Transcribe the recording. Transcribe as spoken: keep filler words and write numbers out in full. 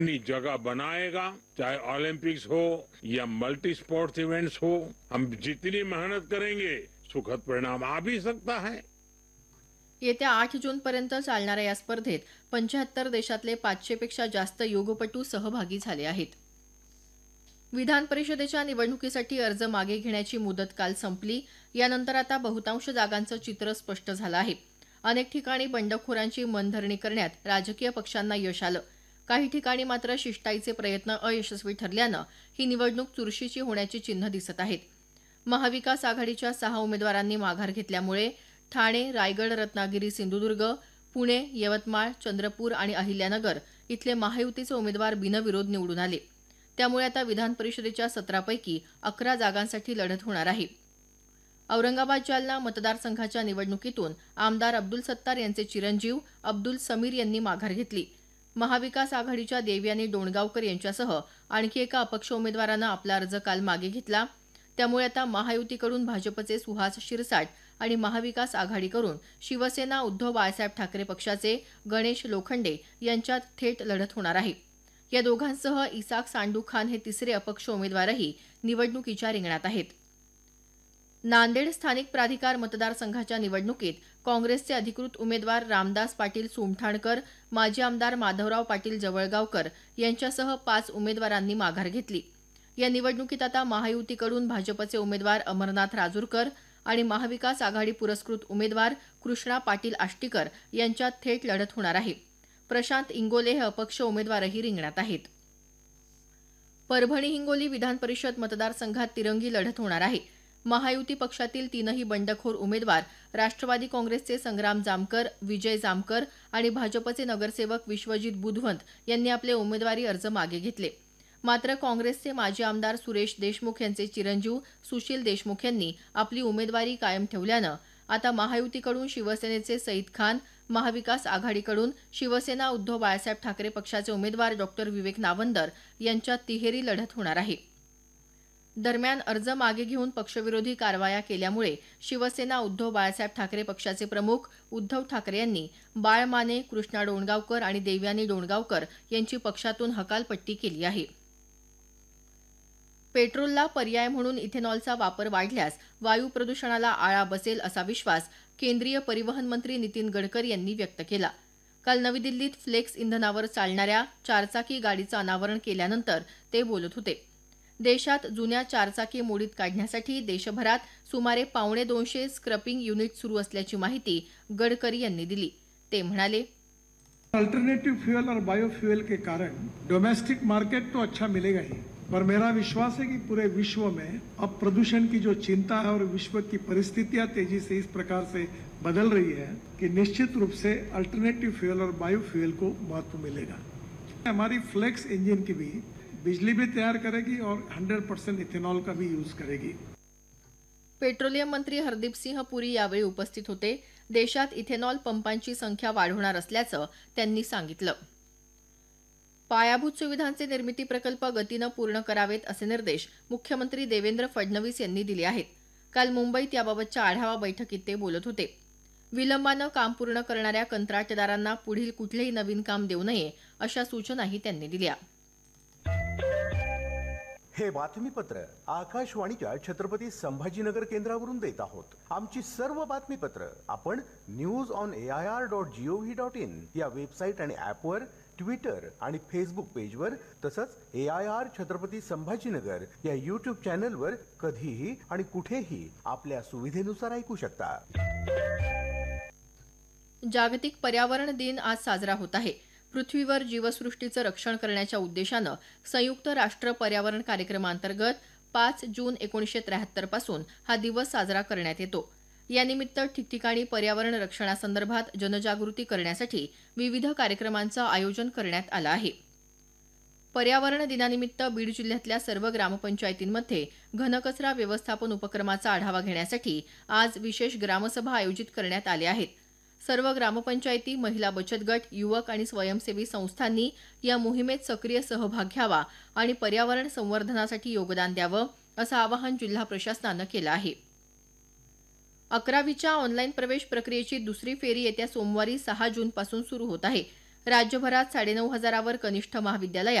अपनी जगह बनाएगा, चाहे ओलंपिक्स हो या मल्टी स्पोर्ट्स इवेंट्स हो। हम जितनी मेहनत करेंगे सुखद परिणाम आ भी सकता है। येत्या आठ जूनपर्यंत चालणाऱ्या या स्पर्धेत पंच्याहत्तर देशातले पाचशे पेक्षा जास्त योगपटू सहभागी झाले आहेत. विधान परिषदेच्या निवडणुकीसाठी अर्ज मागे घेण्याची मुदत काल संपली. यानंतर आता बहुतांश जागांचं चित्र स्पष्ट झालं आहे. अनेक ठिकाणी बंडखोरांची मनधरणी करण्यात राजकीय पक्षांना यश आलं. काही ठिकाणी मात्र शिष्टाईचे प्रयत्न अयशस्वी ठरल्यानं ही निवडणूक चुरशीची होण्याची चिन्ह दिसत आहेत. महाविकास आघाडीच्या सहा उमेदवारांनी माघार घेतल्यामुळे ठाणे, रायगड, रत्नागिरी, सिंधुदुर्ग, पुणे, यवतमाळ, चंद्रपूर आणि अहिल्यानगर इथले महायुतीचे उमेदवार बिनविरोध निवडून आले. त्यामुळे आता विधान परिषदेच्या सतरापैकी अकरा जागांसाठी लढत होणार आहे. औरंगाबाद जालना मतदारसंघाच्या निवडणुकीतून आमदार अब्दुल सत्तार यांचे चिरंजीव अब्दुल समीर यांनी माघार घेतली. महाविकास आघाडीच्या देवयानी डोणगावकर यांच्यासह आणखी एका अपक्ष उमेदवारानं आपला अर्ज काल मागे घेतला. त्यामुळे आता महायुतीकडून भाजपचे सुहास शिरसाट आणि महाविकास आघाडीकडून शिवसेना उद्धव बाळासाहेब ठाकरे पक्षाचे गणेश लोखंडे यांच्यात थेट लढत होणार आहे. या दोघांसह इसाक सांडू खान हे तिसरे अपक्ष उमेदवारही निवडणुकीच्या रिंगणात आहेत. नांदेड स्थानिक प्राधिकार मतदारसंघाच्या निवडणुकीत काँग्रेसचे अधिकृत उमेदवार रामदास पाटील सुमठाणकर, माजी आमदार माधवराव पाटील जवळगावकर यांच्यासह पाच उमेदवारांनी माघार घेतली. या निवडणुकीत आता महायुतीकडून भाजपचे उमेदवार अमरनाथ राजूरकर आणि महाविकास आघाडी पुरस्कृत उमेदवार कृष्णा पाटील आष्टीकर यांच्यात थेट लढत होणार आहे. प्रशांत इंगोले हे अपक्ष उमेदवारही रिंगणात आहेत. परभणी हिंगोली विधान परिषद मतदारसंघात तिरंगी लढत होणार आहे. महायुती पक्षातील तीनही बंडखोर उमेदवार राष्ट्रवादी काँग्रेसचे संग्राम जामकर, विजय जामकर आणि भाजपचे नगरसेवक विश्वजित बुधवंत यांनी आपले उमेदवारी अर्ज मागे घेतले. मात्र काँग्रेसचे माजी आमदार सुरेश देशमुख यांचे चिरंजीव सुशील देशमुख यांनी आपली उमेदवारी कायम ठेवल्यानं आता महायुतीकडून शिवसेनेचे सईद खान, महाविकास आघाडीकडून शिवसेना उद्धव बाळासाहेब ठाकरे पक्षाचे उमेदवार डॉक्टर विवेक नावंदर यांच्यात तिहेरी लढत होणार आहे. दरम्यान अर्ज मागे घेऊन पक्षविरोधी कारवाया केल्यामुळे शिवसेना उद्धव बाळासाहेब ठाकरे पक्षाचे प्रमुख उद्धव ठाकरे यांनी बाळ माने, कृष्णा डोणगावकर आणि देवयानी डोणगावकर यांची पक्षातून हकालपट्टी केली आहे. पेट्रोलला पर्याय म्हणून इथेनॉलचा वापर वाढल्यास वायू प्रदूषणाला आळा बसेल असा विश्वास केंद्रीय परिवहन मंत्री नितीन गडकरी यांनी व्यक्त केला. काल नवी दिल्लीत फ्लेक्स इंधनावर चालणाऱ्या चारचाकी गाडीचं अनावरण केल्यानंतर ते बोलत होते. देशात जुन्या चारचाकी मोडीत काढण्यासाठी देशभरात सुमारे पावणे दोनशे स्क्रपिंग युनिट सुरू असल्याची माहिती गडकरी यांनी दिली. ते म्हणाले, अल्टरनेटिव फ्यूल और बायोफ्यूल के कारण डोमेस्टिक मार्केट तो अच्छा मिलेगा ही, पर मेरा विश्वास है कि पूरे विश्व में अब प्रदूषण की जो चिंता है और विश्व की परिस्थितियां तेजी से इस प्रकार से बदल रही है कि निश्चित रूप से अल्टरनेटिव फ्यूल और बायोफ्यूल को महत्व मिलेगा. हमारी फ्लेक्स इंजन की भी बिजली भी तैयार करेगी और हंड्रेड परसेंट इथेनॉल का भी यूज करेगी. पेट्रोलियम मंत्री हरदीप सिंह पुरी यावेळी उपस्थित होते. देशात इथेनॉल पंपांची संख्या वाढवणार असल्याचं त्यांनी सांगितलं. पायाभूत सुविधांचे निर्मिती प्रकल्प गतीनं पूर्ण करावेत असे निर्देश मुख्यमंत्री देवेंद्र फडणवीस यांनी दिले आहेत. काल मुंबईत याबाबतच्या आढावा बैठकीत ते बोलत होते. विलंबानं काम पूर्ण करणाऱ्या कंत्राटदारांना पुढील कुठलेही नवीन काम देऊ नये अशा सूचनाही त्यांनी दिल्या. हे बातमीपत्र आकाशवाणीच्या छत्रपती संभाजीनगर केंद्रावरून देत आहोत. आमची सर्व बातमीपत्र आपण news on A I R dot G O V dot in या वेबसाईट आणि ऍपवर, ट्विटर आणि फेसबुक पेजवर, तसंच ए आय आर छत्रपती संभाजीनगर या युट्यूब चॅनलवर कधीही आणि कुठेही आपल्या सुविधेनुसार ऐकू शकता. जागतिक पर्यावरण दिन आज साजरा होत आहे. पृथ्वीवर जीवसृष्टीचं रक्षण करण्याच्या उद्देशानं संयुक्त राष्ट्र पर्यावरण कार्यक्रमांतर्गत पाच जून एकोणीसशे त्र्याहत्तर पासून हा दिवस साजरा करण्यात येतो. यानिमित्त ठिकठिकाणी पर्यावरण रक्षणासंदर्भात जनजागृती करण्यासाठी विविध कार्यक्रमांचं आयोजन करण्यात आलं आहे. पर्यावरण दिनानिमित्त बीड जिल्ह्यातल्या सर्व ग्रामपंचायतींमध्ये घनकचरा व्यवस्थापन उपक्रमाचा आढावा घेण्यासाठी आज विशेष ग्रामसभा आयोजित करण्यात आल्या आहेत. सर्व ग्रामपंचायती, महिला बचत गट, युवक आणि स्वयंसेवी संस्थांनी या मोहिमेत सक्रिय सहभाग घ्यावा आणि पर्यावरण संवर्धनासाठी योगदान द्यावं असं आवाहन जिल्हा प्रशासनानं केलं आहे. अकरावीच्या ऑनलाईन प्रवेश प्रक्रियेची दुसरी फेरी येत्या सोमवारी सहा जूनपासून सुरू होत आहे. राज्यभरात साडेनऊ हजारावर कनिष्ठ महाविद्यालयात